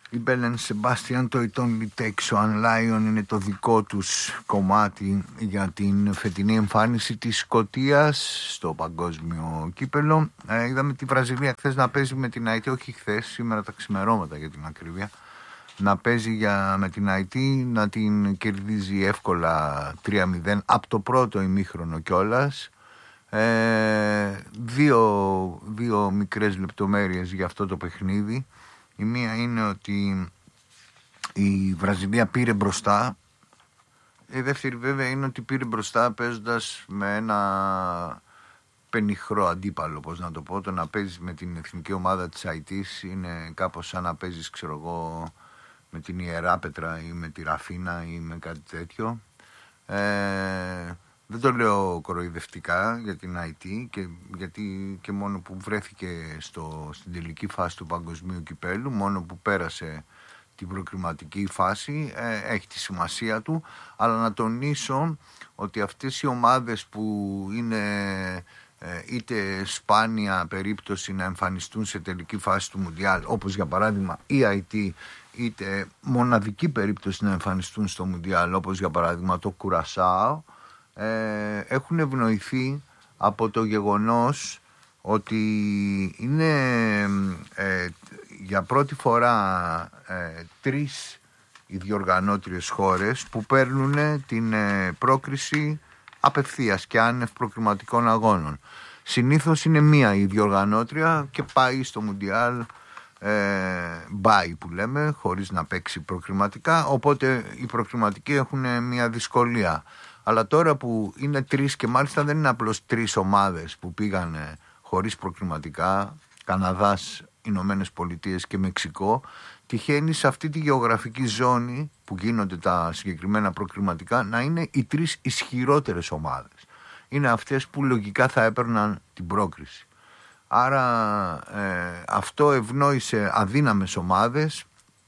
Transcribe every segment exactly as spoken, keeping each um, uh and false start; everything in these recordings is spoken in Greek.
Η Bell and Sebastian, το It Only Takes One Lion, είναι το δικό τους κομμάτι για την φετινή εμφάνιση της Σκωτίας στο παγκόσμιο κύπελο. Ε, είδαμε τη Βραζιλία χθες να παίζει με την Αϊτή, όχι χθες, σήμερα τα ξημερώματα για την ακρίβεια, να παίζει για, με την Αϊτή, να την κερδίζει εύκολα τρία μηδέν από το πρώτο ημίχρονο κιόλας. Ε, δύο, δύο μικρές λεπτομέρειες για αυτό το παιχνίδι. Η μία είναι ότι η Βραζιλία πήρε μπροστά. Η δεύτερη βέβαια είναι ότι πήρε μπροστά παίζοντας με ένα πενιχρό αντίπαλο, πώς να το πω. Το να παίζεις με την εθνική ομάδα της Αϊτής είναι κάπως σαν να παίζεις, ξέρω εγώ, με την Ιεράπετρα ή με τη Ραφίνα ή με κάτι τέτοιο. Ε, δεν το λέω κοροϊδευτικά για την Αϊτή, και, γιατί και μόνο που βρέθηκε στο, στην τελική φάση του παγκοσμίου κυπέλου, μόνο που πέρασε την προκριματική φάση, ε, έχει τη σημασία του, αλλά να τονίσω ότι αυτές οι ομάδες που είναι ε, είτε σπάνια περίπτωση να εμφανιστούν σε τελική φάση του Μουντιάλ, όπως για παράδειγμα η Αϊτή, είτε μοναδική περίπτωση να εμφανιστούν στο Μουντιάλ, όπως για παράδειγμα το Κουρασάο, ε, έχουν ευνοηθεί από το γεγονός ότι είναι ε, για πρώτη φορά ε, τρεις οι διοργανώτριες χώρες που παίρνουν την ε, πρόκριση απευθείας και άνευ προκριματικών αγώνων. Συνήθως είναι μία η διοργανώτρια και πάει στο Μουντιάλ, ε, μπάει που λέμε, χωρίς να παίξει προκριματικά, οπότε οι προκριματικοί έχουν μία δυσκολία. Αλλά τώρα που είναι τρεις, και μάλιστα δεν είναι απλώς τρεις ομάδες που πήγαν χωρίς προκριματικά, Καναδάς, Ηνωμένες Πολιτείες και Μεξικό, τυχαίνει σε αυτή τη γεωγραφική ζώνη που γίνονται τα συγκεκριμένα προκριματικά να είναι οι τρεις ισχυρότερες ομάδες. Είναι αυτές που λογικά θα έπαιρναν την πρόκριση. Άρα ε, αυτό ευνόησε αδύναμες ομάδες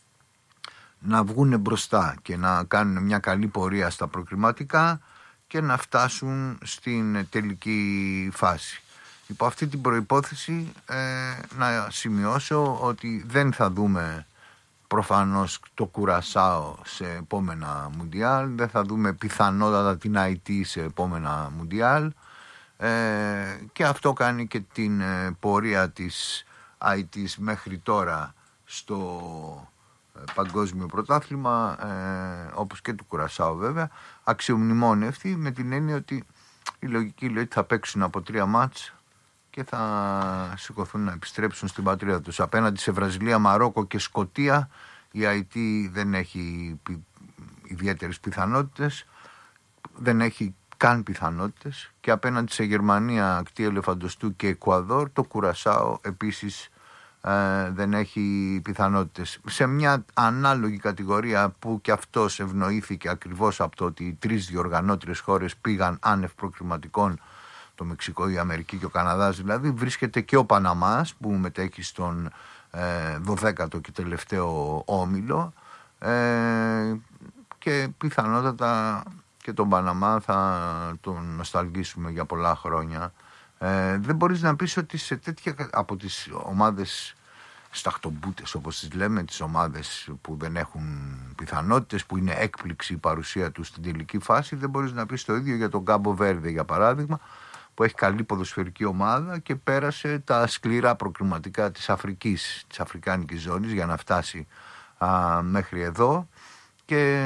να βγουν μπροστά και να κάνουν μια καλή πορεία στα προκριματικά και να φτάσουν στην τελική φάση. Υπό αυτή την προϋπόθεση ε, να σημειώσω ότι δεν θα δούμε προφανώς το Κουρασάο σε επόμενα Μουντιάλ, δεν θα δούμε πιθανότατα την Αϊτή σε επόμενα Μουντιάλ, ε, και αυτό κάνει και την ε, πορεία της Αϊτής μέχρι τώρα στο ε, παγκόσμιο πρωτάθλημα, ε, όπως και του Κουρασάο βέβαια, αξιομνημόνευτη, με την έννοια ότι η λογική λέει ότι θα παίξουν από τρία μάτς και θα σηκωθούν να επιστρέψουν στην πατρίδα τους. Απέναντι σε Βραζιλία, Μαρόκο και Σκωτία η Αϊτή δεν έχει πι... ιδιαίτερες πιθανότητες, δεν έχει καν πιθανότητες, και απέναντι σε Γερμανία, Ακτή Ελεφαντοστού και Εκουαδόρ το Κουρασάο επίσης ε, δεν έχει πιθανότητες. Σε μια ανάλογη κατηγορία που και αυτός ευνοήθηκε ακριβώς από το ότι οι τρεις διοργανώτριες χώρες πήγαν άνευ προκριματικών, το Μεξικό, η Αμερική και ο Καναδάς δηλαδή, βρίσκεται και ο Παναμάς που μετέχει στον ε, δωδέκατο και τελευταίο όμιλο, ε, και πιθανότατα και τον Παναμά θα τον νοσταλγήσουμε για πολλά χρόνια. Ε, δεν μπορείς να πεις ότι σε τέτοια, από τις ομάδες σταχτομπούτες όπως τις λέμε, τις ομάδες που δεν έχουν πιθανότητες, που είναι έκπληξη η παρουσία τους στην τελική φάση, δεν μπορείς να πεις το ίδιο για τον Κάμπο Βέρντε για παράδειγμα, που έχει καλή ποδοσφαιρική ομάδα και πέρασε τα σκληρά προκριματικά της Αφρικής, της αφρικάνικης ζώνης, για να φτάσει α, μέχρι εδώ, και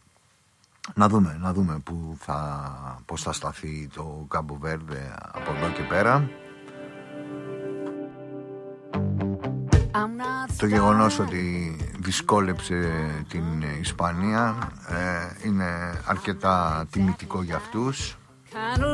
να δούμε, να δούμε που θα, πώς θα σταθεί το Κάμπο Βέρντε από εδώ και πέρα. Το γεγονός ότι δυσκόλεψε την Ισπανία ε, είναι αρκετά τιμητικό για αυτούς.